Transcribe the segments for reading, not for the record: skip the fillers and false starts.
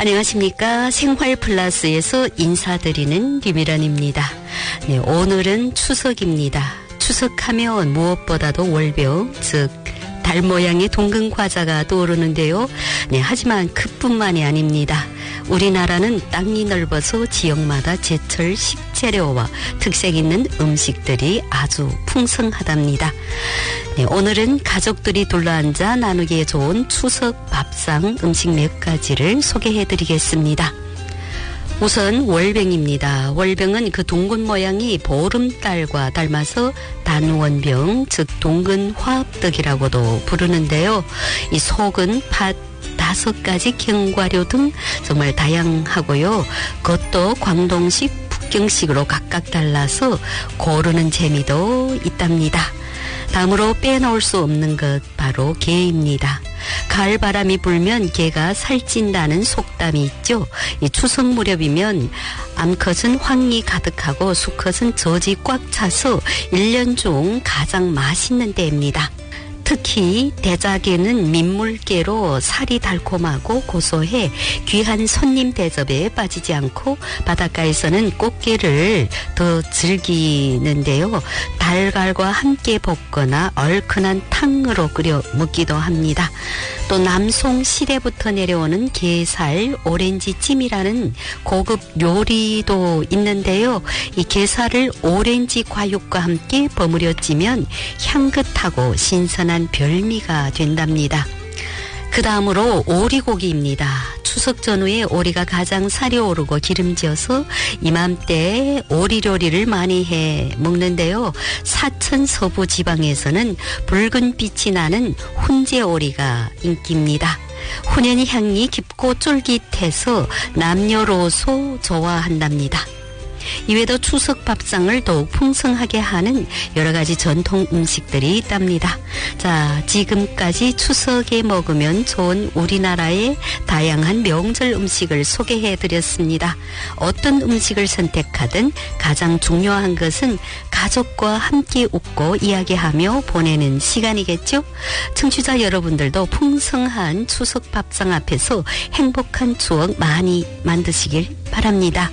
안녕하십니까. 생활플러스에서 인사드리는 김일환입니다. 네, 오늘은 추석입니다. 추석하면 무엇보다도 월병, 즉 달 모양의 동근 과자가 떠오르는데요. 네, 하지만 그뿐만이 아닙니다. 우리나라는 땅이 넓어서 지역마다 제철 식재료와 특색 있는 음식들이 아주 풍성하답니다. 네, 오늘은 가족들이 둘러앉아 나누기에 좋은 추석 밥상 음식 몇 가지를 소개해드리겠습니다. 우선 월병입니다. 월병은 그 동근 모양이 보름달과 닮아서 단원병, 즉 동근 화합떡이라고도 부르는데요. 이 속은 팥 5가지 견과류 등 정말 다양하고요. 그것도 광동식, 북경식으로 각각 달라서 고르는 재미도 있답니다. 다음으로 빼놓을 수 없는 것 바로 게입니다. 가을 바람이 불면 게가 살찐다는 속담이 있죠. 이 추석 무렵이면 암컷은 황리 가득하고 수컷은 젖이 꽉 차서 1년 중 가장 맛있는 때입니다. 특히 대자게는 민물게로 살이 달콤하고 고소해 귀한 손님 대접에 빠지지 않고 바닷가에서는 꽃게를 더 즐기는데요. 달걀과 함께 볶거나 얼큰한 탕으로 끓여 먹기도 합니다. 또 남송 시대부터 내려오는 게살 오렌지 찜이라는 고급 요리도 있는데요. 이 게살을 오렌지 과육과 함께 버무려 찌면 향긋하고 신선한 별미가 된답니다. 그 다음으로 오리고기입니다. 추석 전후에 오리가 가장 살이 오르고 기름져서 이맘때 오리 요리를 많이 해 먹는데요. 사천 서부 지방에서는 붉은 빛이 나는 훈제오리가 인기입니다. 훈연의 향이 깊고 쫄깃해서 남녀로소 좋아한답니다. 이외에도 추석 밥상을 더욱 풍성하게 하는 여러 가지 전통 음식들이 있답니다. 자, 지금까지 추석에 먹으면 좋은 우리나라의 다양한 명절 음식을 소개해드렸습니다. 어떤 음식을 선택하든 가장 중요한 것은 가족과 함께 웃고 이야기하며 보내는 시간이겠죠? 청취자 여러분들도 풍성한 추석 밥상 앞에서 행복한 추억 많이 만드시길 바랍니다.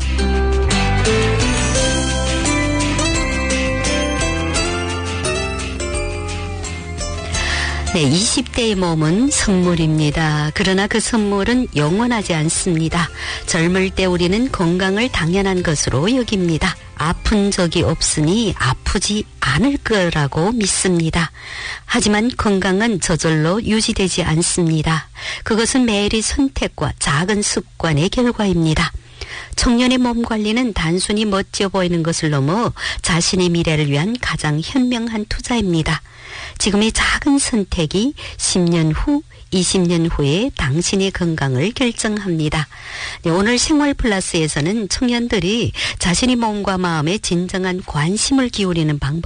네, 20대의 몸은 선물입니다. 그러나 그 선물은 영원하지 않습니다. 젊을 때 우리는 건강을 당연한 것으로 여깁니다. 아픈 적이 없으니 아프지 않을 거라고 믿습니다. 하지만 건강은 저절로 유지되지 않습니다. 그것은 매일의 선택과 작은 습관의 결과입니다. 청년의 몸 관리는 단순히 멋져 보이는 것을 넘어 자신의 미래를 위한 가장 현명한 투자입니다. 지금의 작은 선택이 10년 후, 20년 후에 당신의 건강을 결정합니다. 네, 오늘 생활플러스에서는 청년들이 자신의 몸과 마음에 진정한 관심을 기울이는 방법